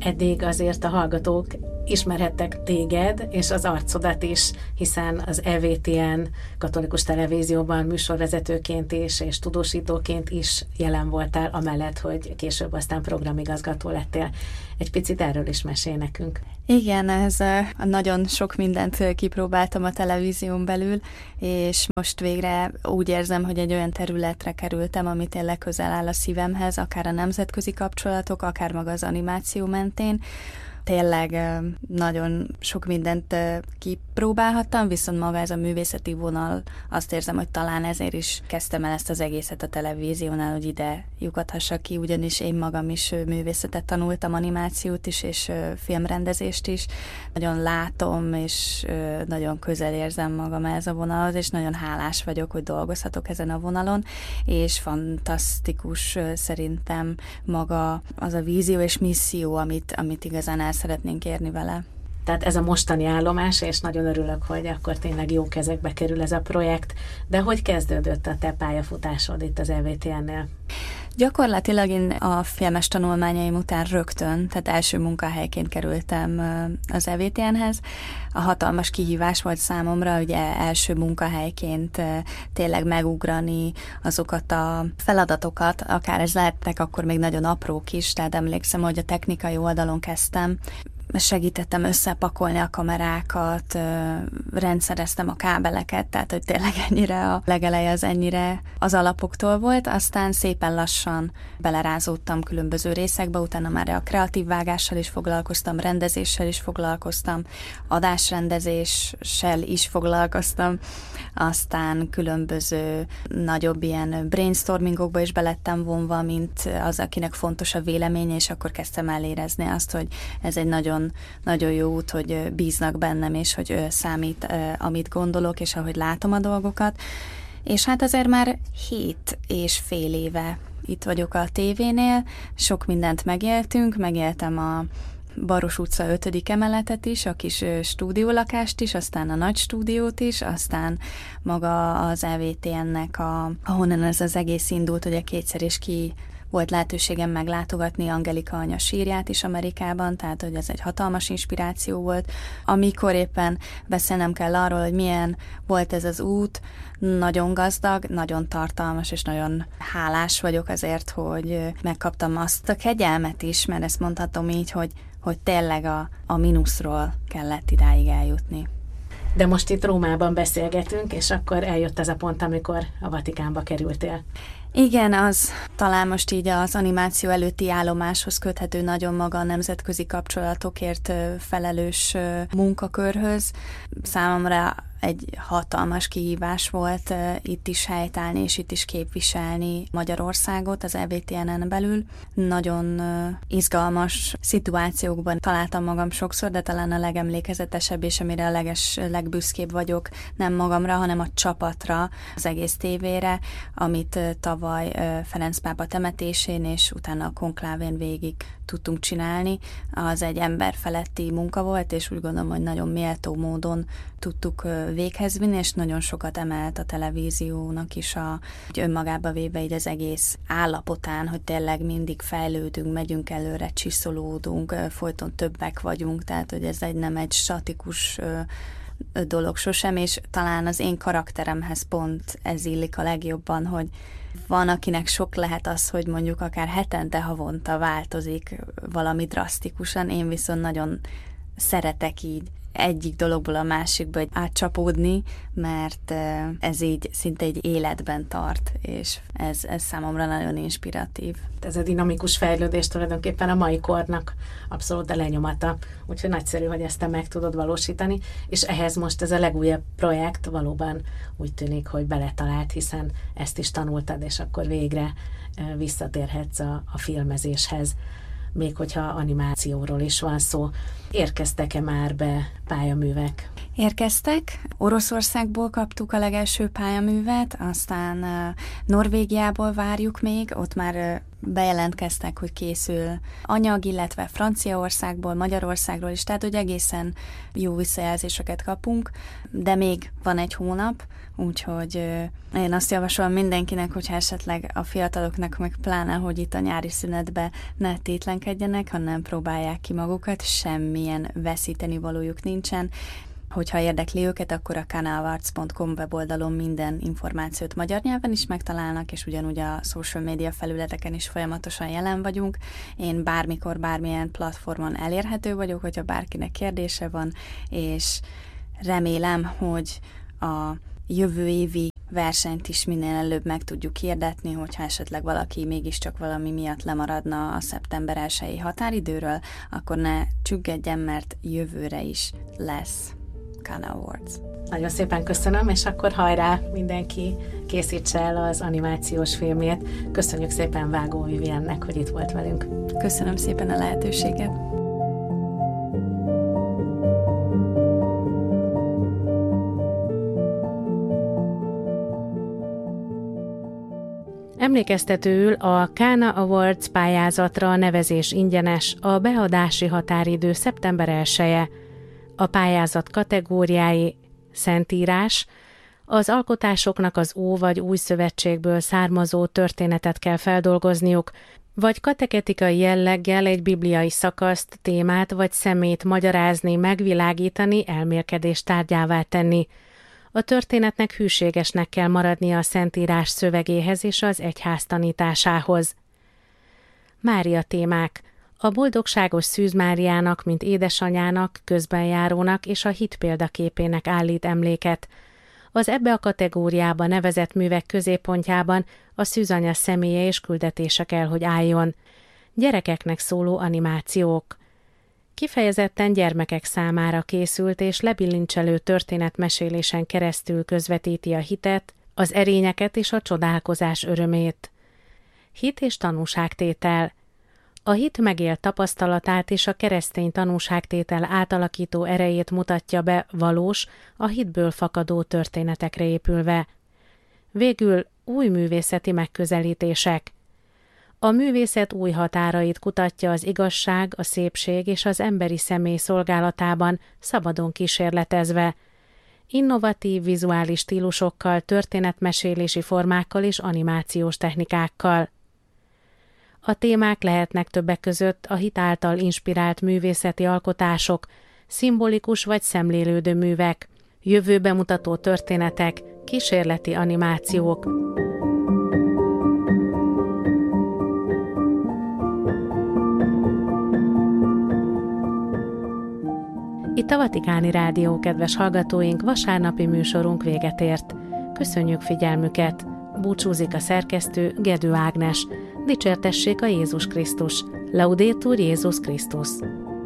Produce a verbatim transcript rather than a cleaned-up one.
Eddig azért a hallgatók ismerhettek téged, és az arcodat is, hiszen az E V T N katolikus televízióban műsorvezetőként is, és tudósítóként is jelen voltál, amellett, hogy később aztán programigazgató lettél. Egy picit erről is mesél nekünk. Igen, ez nagyon sok mindent kipróbáltam a televízión belül, és most végre úgy érzem, hogy egy olyan területre kerültem, ami tényleg közel áll a szívemhez, akár a nemzetközi kapcsolatok, akár maga az animáció mentén. Tényleg nagyon sok mindent kipróbálhattam, viszont maga ez a művészeti vonal, azt érzem, hogy talán ezért is kezdtem el ezt az egészet a televíziónál, hogy ide lyukadhassak ki, ugyanis én magam is művészetet tanultam, animációt is, és filmrendezést is. Nagyon látom, és nagyon közel érzem magam ez a vonalhoz, és nagyon hálás vagyok, hogy dolgozhatok ezen a vonalon, és fantasztikus szerintem maga az a vízió és misszió, amit, amit igazán el szeretnénk érni vele. Tehát ez a mostani állomás, és nagyon örülök, hogy akkor tényleg jó kezekbe kerül ez a projekt. De hogy kezdődött a te pályafutásod itt az E V T N-nél? Gyakorlatilag én a filmes tanulmányaim után rögtön, tehát első munkahelyként kerültem az E V T N-hez. A hatalmas kihívás volt számomra, ugye első munkahelyként tényleg megugrani azokat a feladatokat, akár ez lehetnek akkor még nagyon aprók is, tehát emlékszem, hogy a technikai oldalon kezdtem, segítettem összepakolni a kamerákat, rendszereztem a kábeleket, tehát hogy tényleg ennyire a legeleje az ennyire az alapoktól volt, aztán szépen lassan belerázódtam különböző részekbe, utána már a kreatív vágással is foglalkoztam, rendezéssel is foglalkoztam, adásrendezéssel is foglalkoztam, aztán különböző nagyobb ilyen brainstormingokba is belettem vonva, mint az, akinek fontos a véleménye, és akkor kezdtem el érezni azt, hogy ez egy nagyon nagyon jó út, hogy bíznak bennem, és hogy számít, amit gondolok, és ahogy látom a dolgokat. És hát azért már hét és fél éve itt vagyok a tévénél, sok mindent megéltünk, megéltem a Baros utca ötödik emeletet is, a kis stúdiólakást is, aztán a nagy stúdiót is, aztán maga az E V T N-nek, a, ahonnan ez az egész indult, ugye kétszer is ki volt lehetőségem meglátogatni Angelika anya sírját is Amerikában, tehát hogy ez egy hatalmas inspiráció volt. Amikor éppen beszélnem kell arról, hogy milyen volt ez az út, nagyon gazdag, nagyon tartalmas, és nagyon hálás vagyok azért, hogy megkaptam azt a kegyelmet is, mert ezt mondhatom így, hogy, hogy tényleg a, a mínuszról kellett idáig eljutni. De most itt Rómában beszélgetünk, és akkor eljött ez a pont, amikor a Vatikánba kerültél. Igen, az talán most így az animáció előtti állomáshoz köthető nagyon maga a nemzetközi kapcsolatokért felelős munkakörhöz. Számomra egy hatalmas kihívás volt uh, itt is helytállni, és itt is képviselni Magyarországot az E V T N-en belül. Nagyon uh, izgalmas szituációkban találtam magam sokszor, de talán a legemlékezetesebb, és amire a leges, legbüszkébb vagyok, nem magamra, hanem a csapatra, az egész tévére, amit uh, tavaly uh, Ferenc pápa temetésén, és utána a konklávén végig tudtunk csinálni. Az egy emberfeletti munka volt, és úgy gondolom, hogy nagyon méltó módon tudtuk véghez vinni, és nagyon sokat emelt a televíziónak is a, hogy önmagába véve így az egész állapotán, hogy tényleg mindig fejlődünk, megyünk előre, csiszolódunk, folyton többek vagyunk, tehát hogy ez egy nem egy statikus dolog sosem, és talán az én karakteremhez pont ez illik a legjobban, hogy van, akinek sok lehet az, hogy mondjuk akár hetente, havonta változik valami drasztikusan, én viszont nagyon szeretek így egyik dologból a másikba átcsapódni, mert ez így szinte egy életben tart, és ez, ez számomra nagyon inspiratív. Ez a dinamikus fejlődés tulajdonképpen a mai kornak abszolút a lenyomata, úgyhogy nagyszerű, hogy ezt te meg tudod valósítani, és ehhez most ez a legújabb projekt valóban úgy tűnik, hogy beletalált, hiszen ezt is tanultad, és akkor végre visszatérhetsz a, a filmezéshez, még hogyha animációról is van szó. Érkeztek-e már be pályaművek? Érkeztek. Oroszországból kaptuk a legelső pályaművet, aztán Norvégiából várjuk még, ott már bejelentkeztek, hogy készül anyag, illetve Franciaországból, Magyarországról is, tehát hogy egészen jó visszajelzéseket kapunk, de még van egy hónap, úgyhogy én azt javasolom mindenkinek, hogyha esetleg a fiataloknak meg pláne, hogy itt a nyári szünetbe ne tétlenkedjenek, hanem próbálják ki magukat, semmilyen veszíteni valójuk nincsen. Hogyha érdekli őket, akkor a kana awards pont com weboldalon minden információt magyar nyelven is megtalálnak, és ugyanúgy a social media felületeken is folyamatosan jelen vagyunk. Én bármikor, bármilyen platformon elérhető vagyok, hogyha bárkinek kérdése van, és remélem, hogy a jövő évi versenyt is minél előbb meg tudjuk hirdetni, hogyha esetleg valaki mégiscsak valami miatt lemaradna a szeptember elsejei határidőről, akkor ne csüggedjen, mert jövőre is lesz kana awards. Nagyon szépen köszönöm, és akkor hajrá, mindenki készítse el az animációs filmjét. Köszönjük szépen Vágó Viviennek, hogy itt volt velünk. Köszönöm szépen a lehetőséget. Emlékeztetőül a kana awards pályázatra a nevezés ingyenes, a beadási határidő szeptember elseje. A pályázat kategóriái: szentírás, az alkotásoknak az Ó vagy Új Szövetségből származó történetet kell feldolgozniuk, vagy kateketikai jelleggel egy bibliai szakaszt, témát vagy szemét magyarázni, megvilágítani, elmélkedés tárgyává tenni. A történetnek hűségesnek kell maradnia a Szentírás szövegéhez és az egyház tanításához. Mária témák: a boldogságos Szűz Máriának, mint édesanyának, közbenjárónak és a hit példaképének állít emléket. Az ebbe a kategóriába nevezett művek középpontjában a szűzanya személye és küldetése kell, hogy álljon. Gyerekeknek szóló animációk. Kifejezetten gyermekek számára készült és lebilincselő történetmesélésen keresztül közvetíti a hitet, az erényeket és a csodálkozás örömét. Hit és tanúságtétel. A hit megélt tapasztalatát és a keresztény tanúságtétel átalakító erejét mutatja be valós, a hitből fakadó történetekre épülve. Végül új művészeti megközelítések. A művészet új határait kutatja az igazság, a szépség és az emberi személy szolgálatában, szabadon kísérletezve. Innovatív vizuális stílusokkal, történetmesélési formákkal és animációs technikákkal. A témák lehetnek többek között a hit által inspirált művészeti alkotások, szimbolikus vagy szemlélődő művek, jövőbe mutató történetek, kísérleti animációk. Itt a Vatikáni Rádió, kedves hallgatóink, vasárnapi műsorunk véget ért. Köszönjük figyelmüket! Búcsúzik a szerkesztő, Gedő Ágnes. Dicsértessék a Jézus Krisztus! Laudetur Jézus Krisztus!